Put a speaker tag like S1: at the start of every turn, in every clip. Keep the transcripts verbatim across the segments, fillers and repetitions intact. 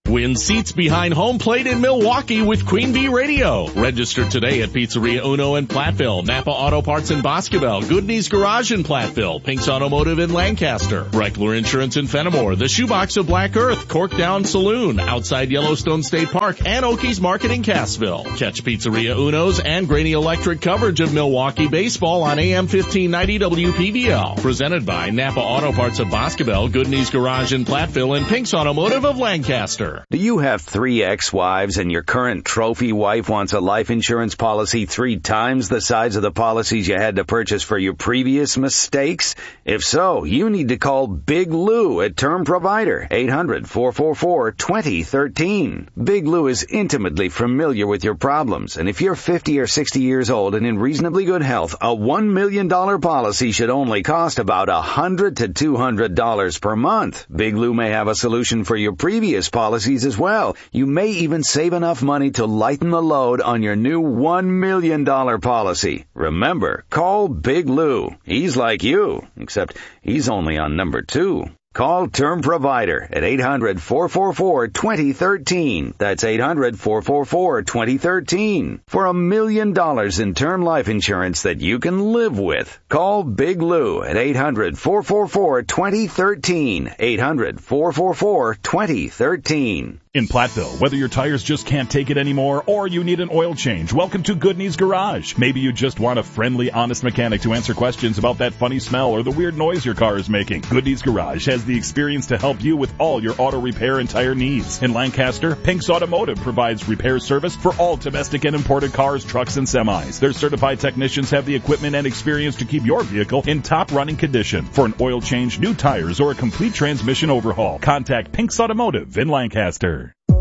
S1: Win seats behind home plate in Milwaukee with Queen Bee Radio. Register today at Pizzeria Uno in Platteville, Napa Auto Parts in Boscobel, Goodney's Garage in Platteville, Pink's Automotive in Lancaster, Reckler Insurance in Fenimore, the Shoebox of Black Earth, Cork Down Saloon, outside Yellowstone State Park, and Okies Market in Cassville. Catch Pizzeria Uno's and Graney Electric coverage of Milwaukee baseball on A M fifteen ninety W P V L. Presented by Napa Auto Parts of Boscobel, Goodney's Garage in Platteville, and Pink's Automotive of Lancaster.
S2: Do you have three ex-wives and your current trophy wife wants a life insurance policy three times the size of the policies you had to purchase for your previous mistakes? If so, you need to call Big Lou at Term Provider, eight hundred, four four four, two zero one three. Big Lou is intimately familiar with your problems, and if you're fifty or sixty years old and in reasonably good health, a one million dollars policy should only cost about one hundred to two hundred dollars per month. Big Lou may have a solution for your previous policies as well. Well, you may even save enough money to lighten the load on your new one million dollars policy. Remember, call Big Lou. He's like you, except he's only on number two. Call Term Provider at eight hundred, four four four, two zero one three. That's eight hundred, four four four, two zero one three. For a million dollars in term life insurance that you can live with. Call Big Lou at eight hundred, four four four, two zero one three. eight hundred, four four four, two zero one three.
S3: In Platteville, whether your tires just can't take it anymore or you need an oil change, welcome to Goodney's Garage. Maybe you just want a friendly, honest mechanic to answer questions about that funny smell or the weird noise your car is making. Goodney's Garage has the experience to help you with all your auto repair and tire needs. In Lancaster, Pink's Automotive provides repair service for all domestic and imported cars, trucks, and semis. Their certified technicians have the equipment and experience to keep your vehicle in top running condition. For an oil change, new tires, or a complete transmission overhaul, contact Pink's Automotive in Lancaster.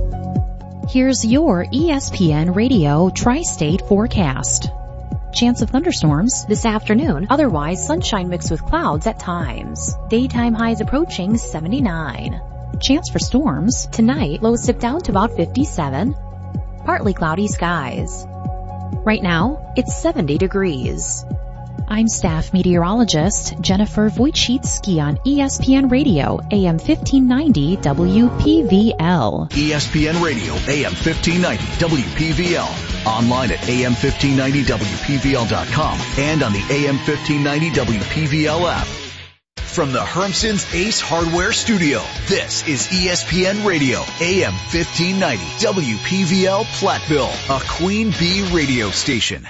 S4: Here's your E S P N Radio Tri-State forecast. Chance of thunderstorms this afternoon, otherwise sunshine mixed with clouds at times. Daytime highs approaching seventy-nine. Chance for storms tonight, lows dip down to about fifty-seven. Partly cloudy skies. Right now, it's seventy degrees. I'm staff meteorologist Jennifer Wojcicki on E S P N Radio, A M fifteen ninety W P V L.
S5: E S P N Radio, A M fifteen ninety W P V L. Online at A M fifteen ninety W P V L dot com and on the A M fifteen ninety W P V L app. From the Hermson's Ace Hardware Studio, this is E S P N Radio, A M fifteen ninety W P V L Platteville, a Queen Bee radio station.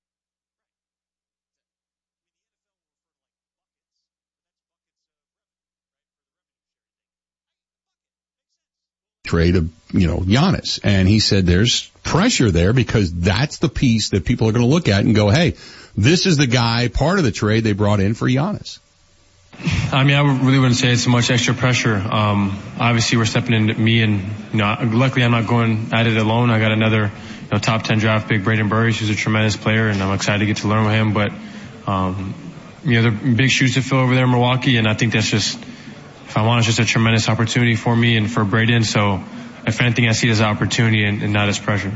S6: Trade of, you know, Giannis. And he said there's pressure there because that's the piece that people are going to look at and go, hey, this is the guy, part of the trade they brought in for Giannis.
S7: I mean, I really wouldn't say it's so much extra pressure. Um, obviously we're stepping into me and, you know, luckily I'm not going at it alone. I got another, you know, top ten draft pick, Braden Burris, who's a tremendous player, and I'm excited to get to learn with him. But, um, you know, they're big shoes to fill over there in Milwaukee, and I think that's just, if I want, it's just a tremendous opportunity for me and for Braden. So if anything, I see it as an opportunity and, and not as pressure.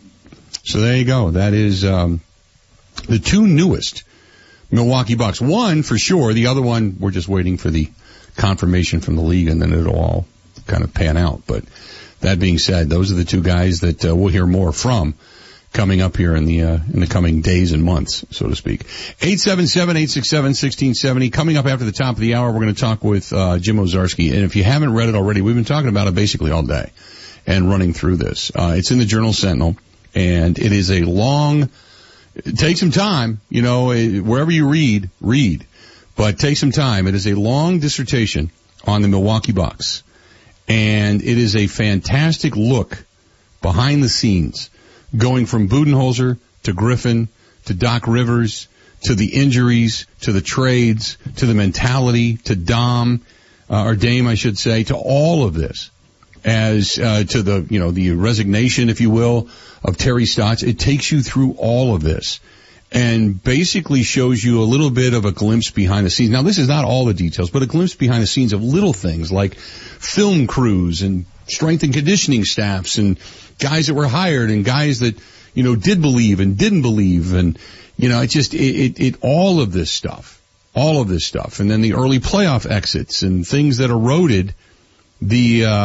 S6: So there you go. That is um, the two newest Milwaukee Bucks. One for sure. The other one, we're just waiting for the confirmation from the league, and then it'll all kind of pan out. But that being said, those are the two guys that uh, we'll hear more from coming up here in the uh, in the coming days and months, so to speak. eight seven seven, eight six seven, one six seven zero. Coming up after the top of the hour, we're going to talk with uh, Jim Owczarski. And if you haven't read it already, we've been talking about it basically all day and running through this. Uh, it's in the Journal Sentinel, and it is a long, take some time, you know, wherever you read, read. But take some time. It is a long dissertation on the Milwaukee Bucks. And it is a fantastic look behind the scenes, going from Budenholzer to Griffin to Doc Rivers to the injuries to the trades to the mentality to Dom, uh, or Dame, I should say, to all of this, as uh, to the, you know, the resignation, if you will, of Terry Stotts. It takes you through all of this and basically shows you a little bit of a glimpse behind the scenes. Now, this is not all the details, but a glimpse behind the scenes of little things like film crews and strength and conditioning staffs and guys that were hired and guys that, you know, did believe and didn't believe. And, you know, it just, it, it, it, all of this stuff, all of this stuff. And then the early playoff exits and things that eroded the, uh,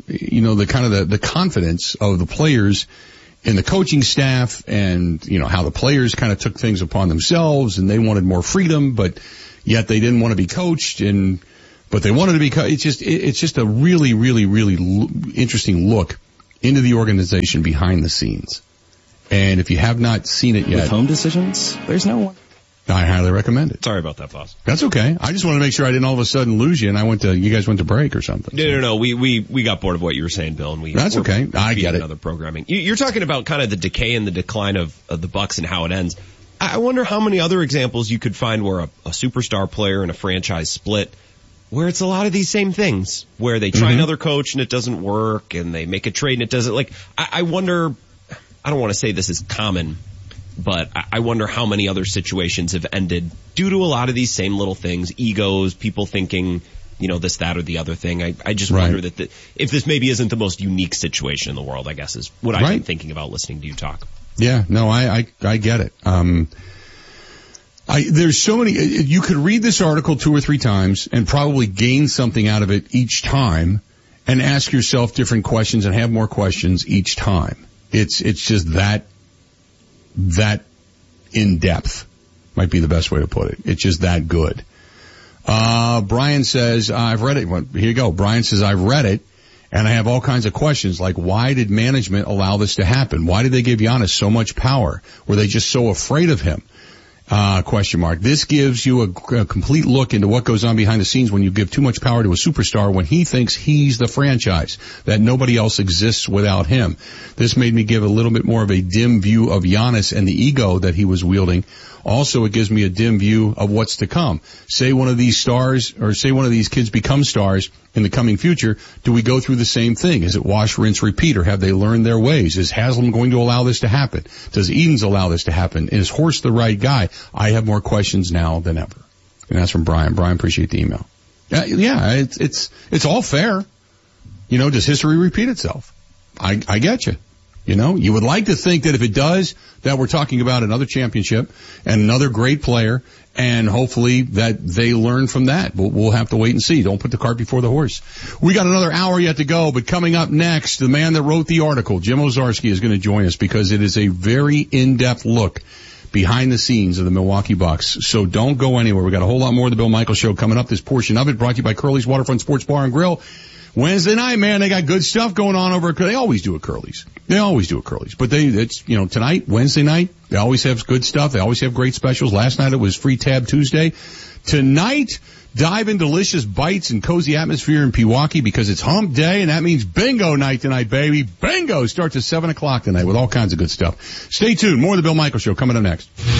S6: you know, the kind of the, the confidence of the players in the coaching staff, and, you know, how the players kind of took things upon themselves and they wanted more freedom, but yet they didn't want to be coached, and, but they wanted to be, co- it's just, it, it's just a really, really, really l- interesting look into the organization behind the scenes. And if you have not seen it yet.
S8: With home decisions, there's no one.
S6: I highly recommend it.
S9: Sorry about that, boss.
S6: That's okay. I just want to make sure I didn't all of a sudden lose you, and I went to, you guys went to break or something.
S9: No,
S6: so.
S9: no, no. We, we, we got bored of what you were saying, Bill, and we.
S6: That's okay. I get it.
S9: Other programming. You, you're talking about kind of the decay and the decline of, of the Bucks and how it ends. I wonder how many other examples you could find where a, a superstar player and a franchise split, where it's a lot of these same things, where they try mm-hmm. another coach and it doesn't work, and they make a trade and it doesn't. Like, I, I wonder. I don't want to say this is common, but I wonder how many other situations have ended due to a lot of these same little things, egos, people thinking, you know, this, that, or the other thing. I, I just right. wonder that the, if this maybe isn't the most unique situation in the world, I guess, is what I've right. been thinking about listening to you talk.
S6: Yeah, no, I, I, I get it. Um, I, there's so many, you could read this article two or three times and probably gain something out of it each time and ask yourself different questions and have more questions each time. It's, it's just that, that in depth might be the best way to put it. It's just that good. Uh, Brian says, I've read it. Well, here you go. Brian says, I've read it and I have all kinds of questions like, why did management allow this to happen? Why did they give Giannis so much power? Were they just so afraid of him? Uh, question mark. This gives you a, a complete look into what goes on behind the scenes when you give too much power to a superstar when he thinks he's the franchise, that nobody else exists without him. This made me give a little bit more of a dim view of Giannis and the ego that he was wielding. Also, it gives me a dim view of what's to come. Say one of these stars, or say one of these kids become stars in the coming future. Do we go through the same thing? Is it wash, rinse, repeat, or have they learned their ways? Is Haslam going to allow this to happen? Does Edens allow this to happen? Is Horst the right guy? I have more questions now than ever. And that's from Brian. Brian, appreciate the email. Uh, yeah, it's, it's, it's all fair. You know, does history repeat itself? I, I get you. You know, you would like to think that if it does, that we're talking about another championship and another great player, and hopefully that they learn from that. But we'll have to wait and see. Don't put the cart before the horse. We got another hour yet to go, but coming up next, the man that wrote the article, Jim Owczarski, is going to join us because it is a very in-depth look behind the scenes of the Milwaukee Bucks. So don't go anywhere. We got a whole lot more of the Bill Michaels Show coming up. This portion of it brought to you by Curly's Waterfront Sports Bar and Grill. Wednesday night, man, they got good stuff going on over at, they always do at Curly's. They always do at Curly's. But they, it's, you know, tonight, Wednesday night, they always have good stuff. They always have great specials. Last night it was Free Tab Tuesday. Tonight, dive in delicious bites and cozy atmosphere in Pewaukee because it's hump day, and that means bingo night tonight, baby. Bingo starts at seven o'clock tonight with all kinds of good stuff. Stay tuned. More of the Bill Michaels Show coming up next.